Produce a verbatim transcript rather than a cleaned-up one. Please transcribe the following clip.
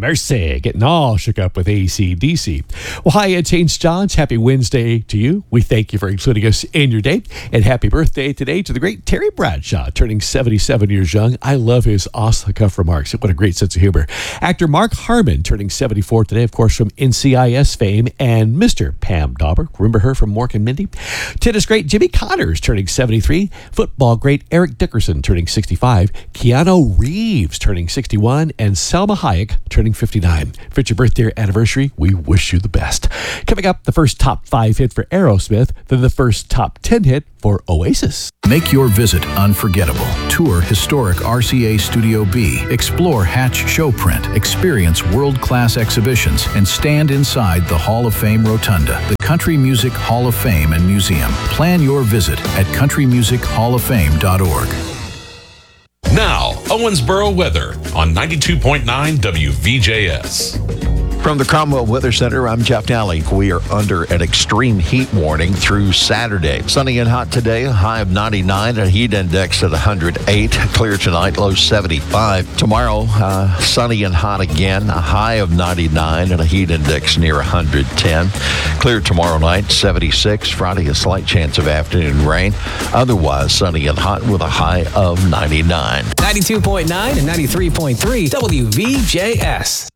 Mercy, getting all shook up with A C D C. Well, hi, it's Saint John's. Happy Wednesday to you. We thank you for including us in your day. And happy birthday today to the great Terry Bradshaw, turning seventy-seven years young. I love his off-the-cuff remarks. What a great sense of humor. Actor Mark Harmon, turning seventy-four today, of course, from N C I S fame. And Mister Pam Dauber, remember her from Mork and Mindy? Tennis great Jimmy Connors, turning seventy-three. Football great Eric Dickerson, turning sixty-five. Keanu Reeves, turning sixty-one. And Selma Hayek, turning fifty-nine. For your birthday anniversary, we wish you the best. Coming up, the first top five hit for Aerosmith, then the first top ten hit for Oasis. Make your visit unforgettable. Tour historic R C A Studio B. Explore Hatch Showprint. Experience world-class exhibitions and stand inside the Hall of Fame Rotunda, the Country Music Hall of Fame and Museum. Plan your visit at country music hall of fame dot org. Now, Owensboro weather on ninety-two point nine W V J S. From the Cromwell Weather Center, I'm Jeff Nally. We are under an extreme heat warning through Saturday. Sunny and hot today, a high of ninety-nine, a heat index at one hundred eight. Clear tonight, low seventy-five. Tomorrow, uh, sunny and hot again, a high of ninety-nine and a heat index near one hundred ten. Clear tomorrow night, seventy-six. Friday, a slight chance of afternoon rain. Otherwise, sunny and hot with a high of ninety-nine. ninety-two point nine and ninety-three point three W V J S.